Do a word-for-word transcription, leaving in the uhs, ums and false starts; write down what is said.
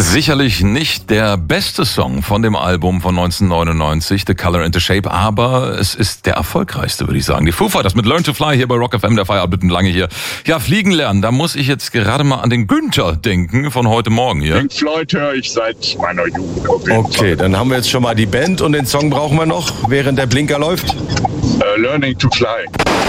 Sicherlich nicht der beste Song von dem Album von neunzehnhundertneunundneunzig, The Color and the Shape, aber es ist der erfolgreichste, würde ich sagen. Die Foo Fighters mit Learn to Fly hier bei Rock F M, der Feierabend lange hier. Ja, fliegen lernen, da muss ich jetzt gerade mal an den Günther denken von heute Morgen hier. Pink Floyd höre ich seit meiner Jugend. Okay, dann haben wir jetzt schon mal die Band und den Song brauchen wir noch, während der Blinker läuft. Uh, Learning to Fly.